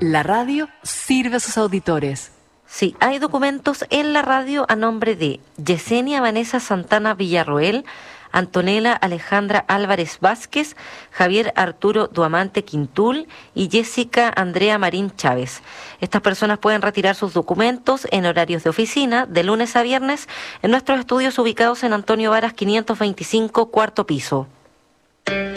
La radio sirve a sus auditores. Sí, hay documentos en la radio a nombre de Yesenia Vanessa Santana Villarroel, Antonella Alejandra Álvarez Vázquez, Javier Arturo Duamante Quintul y Jessica Andrea Marín Chávez. Estas personas pueden retirar sus documentos en horarios de oficina de lunes a viernes en nuestros estudios ubicados en Antonio Varas 525, cuarto piso.